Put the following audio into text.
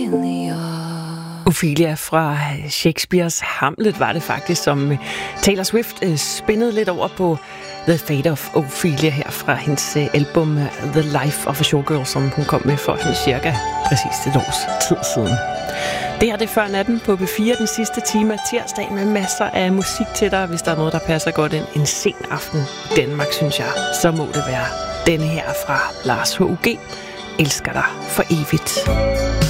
Ophelia fra Shakespeares Hamlet var det faktisk, som Taylor Swift spændede lidt over på The Fate of Ophelia her fra hendes album The Life of a Showgirl, som hun kom med for cirka præcis et års tid siden. Det her det er Før Natten på B4, den sidste time af tirsdag med masser af musik til dig. Hvis der er noget, der passer godt ind en sen aften i Danmark, synes jeg, så må det være denne her fra Lars H.U.G. Elsker dig for evigt.